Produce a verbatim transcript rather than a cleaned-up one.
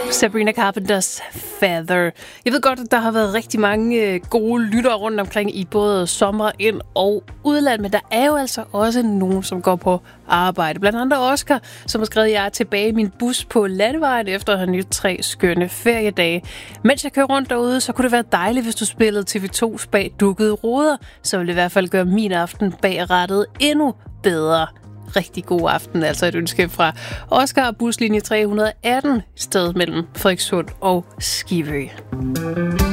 Sabrina Carpenters Feather. Jeg ved godt, at der har været rigtig mange gode lyttere rundt omkring i både sommer, ind og udland, men der er jo altså også nogen, som går på arbejde. Blandt andet Oscar, som har skrevet, jeg er tilbage i min bus på landevejen efter at have nyt tre skønne feriedage. Mens jeg kører rundt derude, så kunne det være dejligt, hvis du spillede T V to's Bag dukkede ruder. Så ville det i hvert fald gøre min aften bag rattet endnu bedre. Rigtig god aften, altså et ønske fra Oscar, buslinje tre hundrede og atten, stedet mellem Frederikssund og Skivø.